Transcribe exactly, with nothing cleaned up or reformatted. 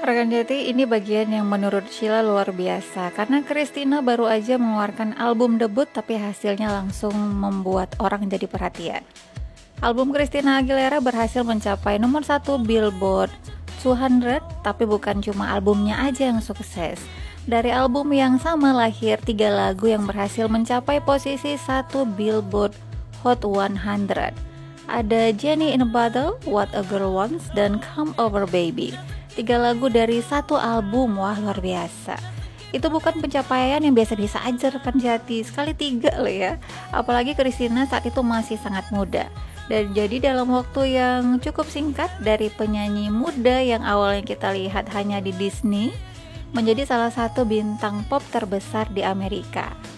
Rekan Jati, ini bagian yang menurut Sheila luar biasa karena Christina baru aja mengeluarkan album debut tapi hasilnya langsung membuat orang jadi perhatian. Album Christina Aguilera berhasil mencapai nomor satu Billboard dua ratus, tapi bukan cuma albumnya aja yang sukses. Dari album yang sama lahir tiga lagu yang berhasil mencapai posisi satu Billboard Hot seratus. Ada Jenny in a Bottle, What a Girl Wants, dan Come Over Baby. Tiga lagu dari satu album, wah luar biasa. Itu bukan pencapaian yang biasa-biasa aja rekan Jati, sekali tiga loh ya. Apalagi Christina saat itu masih sangat muda. Dan jadi dalam waktu yang cukup singkat, dari penyanyi muda yang awalnya kita lihat hanya di Disney, menjadi salah satu bintang pop terbesar di Amerika.